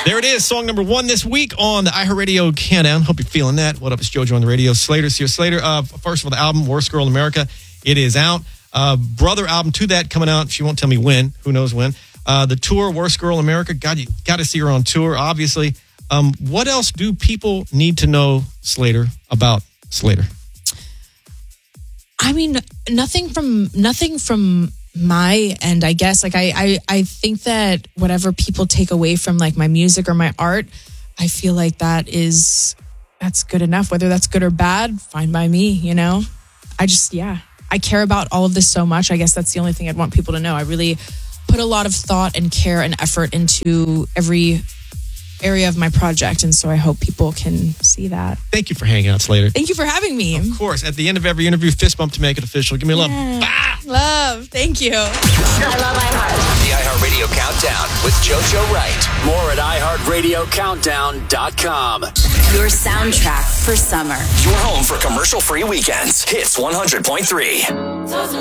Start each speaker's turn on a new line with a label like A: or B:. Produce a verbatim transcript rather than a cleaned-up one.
A: There it is, song number one this week on the iHeartRadio Countdown. Hope you're feeling that. What up, it's JoJo on the radio. Slater's here. Slater, uh, first of all, the album, Worst Girl in America, it is out. Uh, brother album to that coming out. She won't tell me when. Who knows when. Uh, the tour, Worst Girl in America. God, you got to see her on tour, obviously. Um, what else do people need to know, Slater, about Slater?
B: I mean, nothing from nothing from my end, I guess. Like, I, I, I think that whatever people take away from like my music or my art, I feel like that is, that's good enough. Whether that's good or bad, fine by me, you know? I just, yeah, I care about all of this so much. I guess that's the only thing I'd want people to know. I really put a lot of thought and care and effort into every area of my project, and so I hope people can see that.
A: Thank you for hanging out, Slater.
B: Thank you for having me.
A: Of course. At the end of every interview, fist bump to make it official. Give me a love.
B: Yeah.
A: Bah!
B: Love. Thank you.
C: I love iHeart.
D: The iHeartRadio Countdown with JoJo Wright. More at i heart radio countdown dot com.
C: Your soundtrack for summer.
D: Your home for commercial-free weekends. Hits one hundred point three.